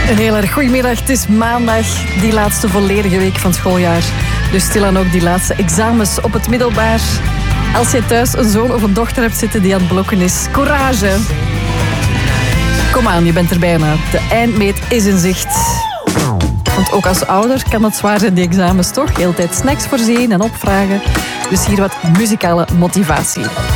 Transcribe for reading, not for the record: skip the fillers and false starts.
Een heel erg goedemiddag. Het is maandag, die laatste volledige week van het schooljaar. Dus stilaan ook die laatste examens op het middelbaar. Als je thuis een zoon of een dochter hebt zitten die aan het blokken is, courage. Kom aan, je bent er bijna. De eindmeet is in zicht. Want ook als ouder kan het zwaar zijn, die examens toch? Heel de tijd snacks voorzien en opvragen. Dus hier wat muzikale motivatie.